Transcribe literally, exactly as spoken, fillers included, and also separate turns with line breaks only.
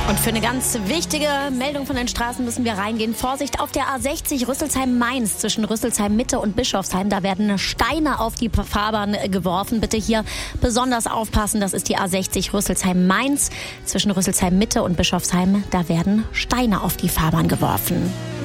Und für eine ganz wichtige Meldung von den Straßen müssen wir reingehen. Vorsicht auf der A sechzig Rüsselsheim-Mainz zwischen Rüsselsheim-Mitte und Bischofsheim. Da werden Steine auf die Fahrbahn geworfen. Bitte hier besonders aufpassen. Das ist die A sechzig Rüsselsheim-Mainz zwischen Rüsselsheim-Mitte und Bischofsheim. Da werden Steine auf die Fahrbahn geworfen.